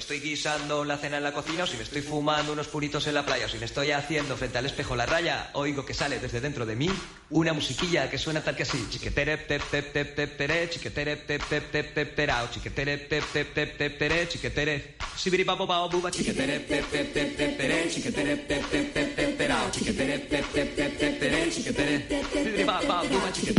estoy guisando la cena en la cocina, o si me estoy fumando unos puritos en la playa, o si me estoy haciendo frente al espejo la raya, oigo que sale desde dentro de mí una musiquilla que suena tal que así. Chiquetere, pep, pep, pep, pep, pere, chiquetere, pep, pep, pep, pep, perao, chiquetere, pep, pep, pep, pep, pere, chiquetere, sibiripapo, pao, buba, chiquetere, pep, pep, pep, pep, pere, chiquetere, pep, pep, pep, pep, perao, chiquetere, pep, pep, pep, pep, pere, chiquetere, sibiripapo, buba, chiquetere.